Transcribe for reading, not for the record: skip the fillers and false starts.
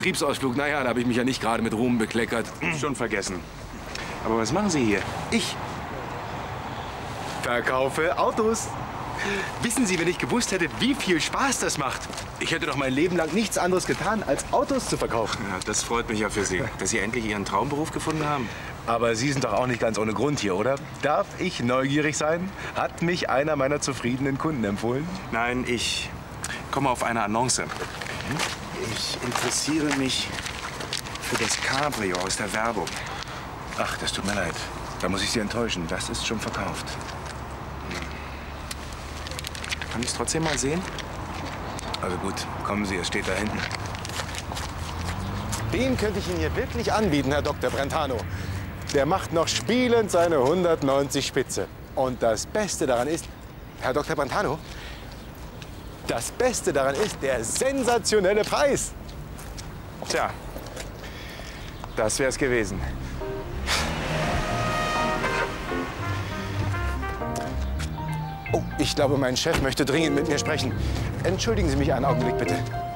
Betriebsausflug, naja, da habe ich mich ja nicht gerade mit Ruhm bekleckert. Schon vergessen. Aber was machen Sie hier? Ich verkaufe Autos. Wissen Sie, wenn ich gewusst hätte, wie viel Spaß das macht, ich hätte doch mein Leben lang nichts anderes getan, als Autos zu verkaufen. Ja, das freut mich ja für Sie, dass Sie endlich Ihren Traumberuf gefunden haben. Aber Sie sind doch auch nicht ganz ohne Grund hier, oder? Darf ich neugierig sein? Hat mich einer meiner zufriedenen Kunden empfohlen? Nein, ich komme auf eine Annonce. Ich interessiere mich für das Cabrio aus der Werbung. Ach, das tut mir leid. Da muss ich Sie enttäuschen. Das ist schon verkauft. Kann ich es trotzdem mal sehen? Also gut, kommen Sie, es steht da hinten. Den könnte ich Ihnen hier wirklich anbieten, Herr Dr. Brentano. Der macht noch spielend seine 190 Spitze. Und das Beste daran ist, Herr Dr. Brentano, das Beste daran ist der sensationelle Preis. Tja, das wär's gewesen. Oh, ich glaube, mein Chef möchte dringend mit mir sprechen. Entschuldigen Sie mich einen Augenblick, bitte.